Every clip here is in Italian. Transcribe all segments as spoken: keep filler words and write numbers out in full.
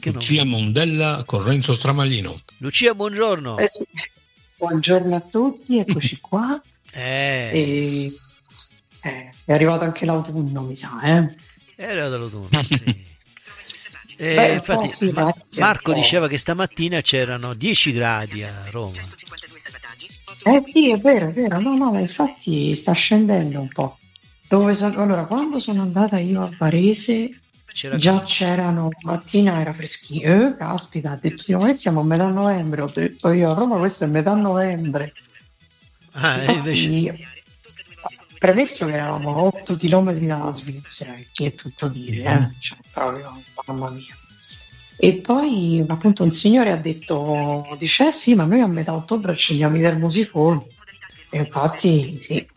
perché no? Lucia Mondella con Renzo Stramaglino. Lucia, buongiorno. Eh, sì. Buongiorno a tutti, eccoci qua. Eh. E, eh, è arrivato anche l'autunno, mi sa, eh? È arrivato l'autunno, sì. Eh, Beh, infatti, sì, Ma- grazie, Marco un po'. diceva che stamattina c'erano dieci gradi a Roma. Eh sì, è vero, è vero, no, no, ma infatti sta scendendo un po'. Dove sono... Allora, quando sono andata io a Varese, C'era già caldo. c'erano, mattina era freschino, eh, caspita, ha detto, "No, noi siamo a metà novembre", ho detto io, a Roma questo è metà novembre. Ah, e invece Infatti, premesso che eravamo a otto chilometri dalla Svizzera, che è tutto dire, eh? Cioè, proprio, mamma mia. E poi appunto un signore ha detto, dice, eh sì, ma noi a metà ottobre accendiamo i termosifoni. E infatti, sì.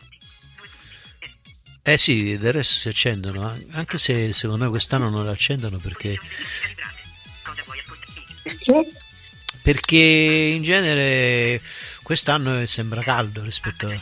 eh sì, del resto si accendono, eh. Anche se secondo me quest'anno non li accendono perché Perché? perché in genere quest'anno sembra caldo rispetto a...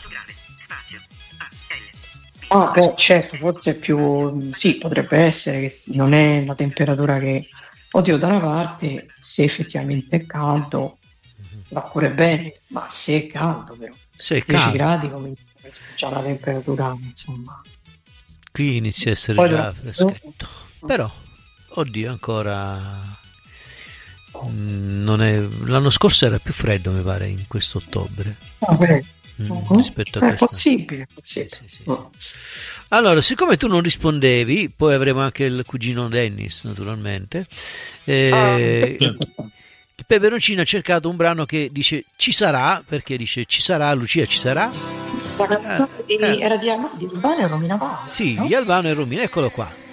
Ah, beh, certo, forse è più, sì, potrebbe essere che non è la temperatura che, oddio, da una parte, se effettivamente è caldo, va pure bene, ma se è caldo, però, Se è dieci caldo, gradi comincia a essere già la temperatura, insomma. qui inizia a essere Poi già durante il freschetto. giorno- Però, oddio, ancora... mm, Non è... L'anno scorso era più freddo, mi pare, in questo ottobre, Ah, beh, mm, uh-huh. rispetto a È questa. possibile, è Sì, possibile. sì, sì. Oh. Allora, siccome tu non rispondevi, poi avremo anche il cugino Dennis, naturalmente. Ah, eh, Sì. il Peperoncino ha cercato un brano che dice ci sarà, perché dice ci sarà, Lucia ci sarà. La canzone di- Eh, eh. era di, Al- di Albano e Romina Power, Sì, no? di Albano e Romina, eccolo qua.